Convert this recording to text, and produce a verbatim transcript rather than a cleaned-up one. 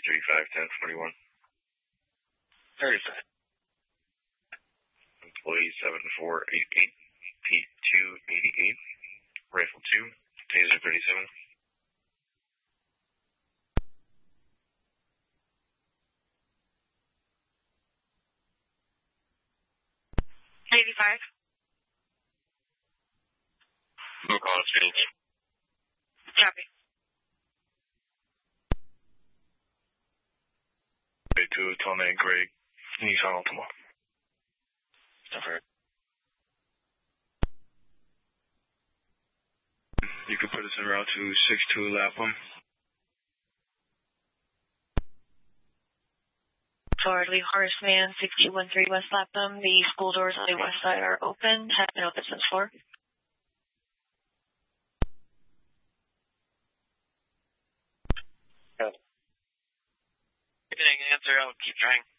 three five ten forty-one. thirty-five. Employee seven four eight eight, P two eighty-eight, Rifle two, Taser thirty-seven. eighty-five. No call, change. Copy. To Tone Greg, Nissan Altima. Okay. You can put us en route to six two Lapham. Forward, leave Horseman six two one three West Lapham. The school doors on the west side are open. Have been open since four. Getting an answer, I'll keep trying.